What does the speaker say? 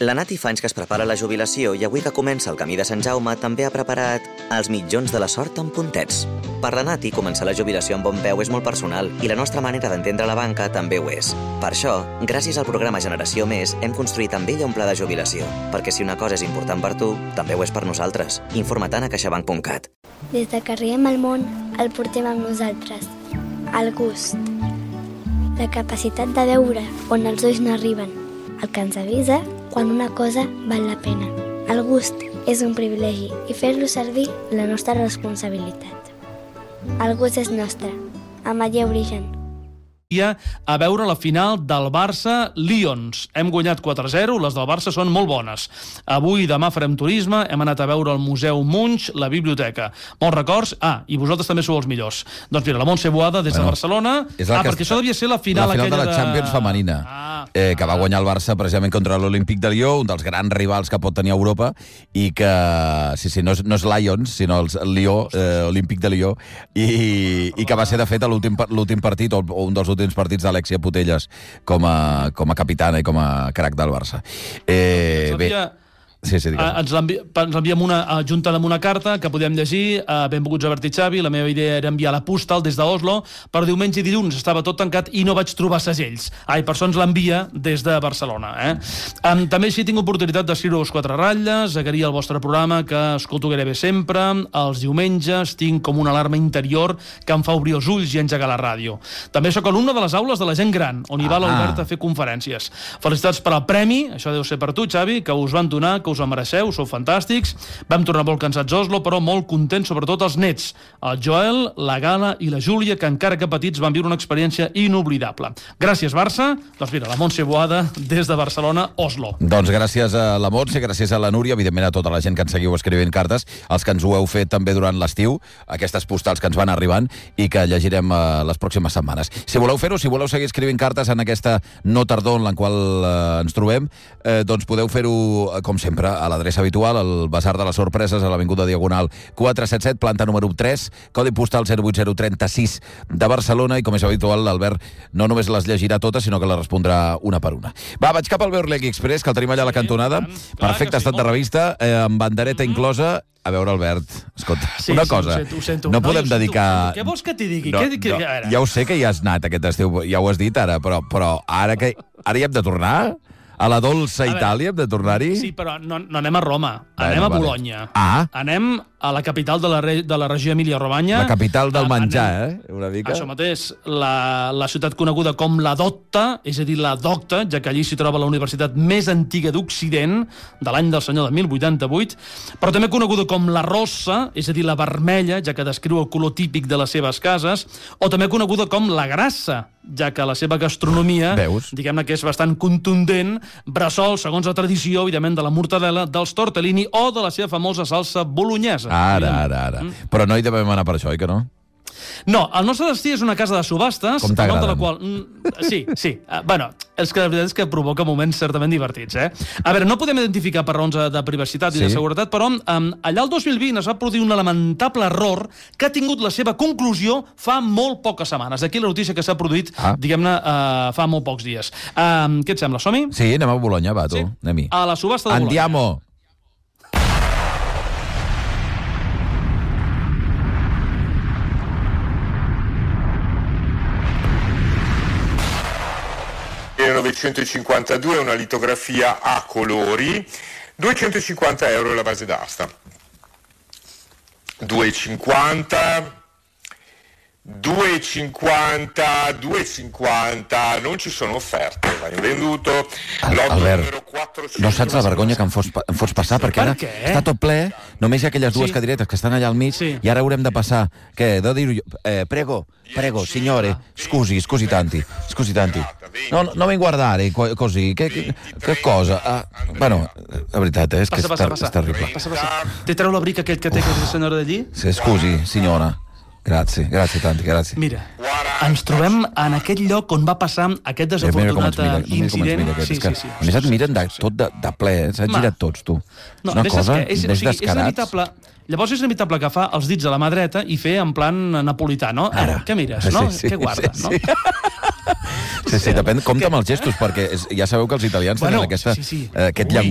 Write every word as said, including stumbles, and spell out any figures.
La Nati fa anys que es prepara la jubilació i avui que comença el camí de Sant Jaume també ha preparat els mitjons de la sort amb puntets. Per la Nati, començar la jubilació amb bon peu és molt personal i la nostra manera d'entendre la banca també ho és. Per això, gràcies al programa Generació Més, hem construït amb ella un pla de jubilació, perquè si una cosa és important per tu, també ho és per nosaltres. Informa-te'n a caixabank punt cat. Des que arribem al món, el portem amb nosaltres. El gust. La capacitat de veure on els ulls no arriben. El que ens avisa quan una cosa val la pena. El gust és un privilegi i fer-lo servir la nostra responsabilitat. El gust és nostre. Amaia Origen. A veure la final del Barça-Lions. Hem guanyat quatre a zero, les del Barça són molt bones. Avui i demà farem turisme, hem anat a veure el Museu Munch, la biblioteca. Molts records. Ah, i vosaltres també sou els millors. Doncs mira, la Montse Boada des bueno, de Barcelona. Ah, perquè això devia ser la final, la final aquella de la Champions de... femenina, ah, eh, que va guanyar el Barça precisament contra l'Olímpic de Lió, un dels grans rivals que pot tenir Europa, i que, sí, sí, no és, no és Lions, sinó el Lió, eh, Olímpic de Lió, i, i que va ser, de fet, l'últim partit, o un dels últims partits d'Alexia Putellas com a, com a capitana i com a crac del Barça. Eh, bé... Sí, sí, ens enviem una, junta amb una carta que podem llegir. Benvinguts a Berti Xavi. La meva idea era enviar la postal des d'Oslo, però diumenge i dilluns estava tot tancat i no vaig trobar segells. Ai, per això ens l'envia des de Barcelona. Eh? Um, també així tinc oportunitat d'escriure-vos quatre ratlles, agrair el vostre programa, que escolto gairebé sempre. Els diumenges tinc com una alarma interior que em fa obrir els ulls i engegar la ràdio. També sóc alumne de les aules de la gent gran, on hi va l'Albert a fer conferències. Felicitats per al premi, això deu ser per tu, Xavi, que us van donar, que us ho mereixeu, sou fantàstics. Vam tornar molt cansats a Oslo, però molt contents, sobretot els nets, el Joel, la Gala i la Júlia, que encara que petits van viure una experiència inoblidable. Gràcies, Barça. Doncs mira, la Montse Boada des de Barcelona, Oslo. Doncs gràcies a la Montse, gràcies a la Núria, evidentment a tota la gent que ens seguiu escrivint cartes, els que ens ho heu fet també durant l'estiu, aquestes postals que ens van arribant i que llegirem eh, les pròximes setmanes. Si voleu fer-ho, si voleu seguir escrivint cartes en aquesta no tardor en la qual eh, ens trobem, eh, doncs podeu fer-ho, eh, com sempre, a l'adreça habitual, al Basar de les Sorpreses, a l'Avinguda Diagonal quatre set set, planta número tres, codi postal zero vuit zero tres sis de Barcelona, i com és habitual, l'Albert no només les llegirà totes, sinó que les respondrà una per una. Va, vaig cap al Beorlegui Express, que el tenim allà a la cantonada. Perfecte estat de revista, eh, amb bandereta inclosa. A veure, Albert, escolta, sí, una sí, cosa, ho sento, ho sento. no no, podem dedicar... Què vols que t'hi digui? No, què, què, no, ara? ja ho sé que hi has anat aquest estiu, ja ho has dit ara, però, però ara, que, ara hi hem de tornar? A la dolça Itàlia hem de tornar-hi? Sí, però no, no anem a Roma, anem bueno, a Bologna. Vale. Ah. Anem a la capital de la, re, de la regió Emília-Romanya. La capital del menjar, anem, eh? Una mica. Això mateix, la, la ciutat coneguda com la Docta, és a dir, la Docta, ja que allí s'hi troba la universitat més antiga d'Occident, de l'any del senyor de mil vuitanta-vuit, però també coneguda com la Rossa, és a dir, la vermella, ja que descriu el color típic de les seves cases, o també coneguda com la Grassa, ja que la seva gastronomia, diguem-ne que és bastant contundent, bressol, segons la tradició, evidentment, de la mortadela, dels tortellini o de la seva famosa salsa bolognesa. Ara, ara, ara. Mm. Però no hi devem anar per això, oi que no? No, el nostre destí és una casa de subhastes. Com t'agraden. De la qual... Sí, sí. Uh, bueno, és que la veritat és que provoca moments certament divertits, eh? A veure, no podem identificar per raons de privacitat i sí. de seguretat, però um, allà el dos mil vint es va produir un lamentable error que ha tingut la seva conclusió fa molt poques setmanes. Aquí la notícia que s'ha produït, ah. diguem-ne, uh, fa molt pocs dies. Uh, què et sembla, som-hi? Sí, anem a Bologna, va, tu. Sí. Anem-hi. A la subhasta de Bologna. Andiamo! millenovecentocinquantadue, una litografia a colori, duecentocinquanta euro la base d'asta. duecentocinquanta, duecentocinquanta, duecentocinquanta, non ci sono offerte, va venduto. Albert, no saps la vergonya que em fos, em fos passar, perquè ara està tot ple, només hi ha aquelles dues sí. cadires que estan allà al mig, sí. i ara haurem de passar, què, de dir-ho jo, eh, prego, prego, signore, scusi, scusi tanti, scusi tanti. No, no mi guardare così, che, che, che cosa? Ah, bueno, la veritat és que passa, és, passa, és terrible. Passa, passa. Ti treu la brica aquell que té, que és el senyor d'allí? Sí, scusi, signora. Grazie, grazie tanti, grazie. Mira, ens trobem en aquest lloc on va passar aquest desafortunat mira, incident. Mira, sí, sí, sí. A més et miren de, tot de, de ple, s'han girat tots, tu. No, una cosa, és, o sigui, és inevitable. Llavors és inevitable agafar els dits a la mà dreta i fer en plan napolità, no? Ara, què mires, no? Sí, sí, què guardes, sí, sí. no? Sí, sí, depèn, compta amb els gestos, perquè ja sabeu que els italians bueno, tenen aquesta, sí, sí. aquest llenguatge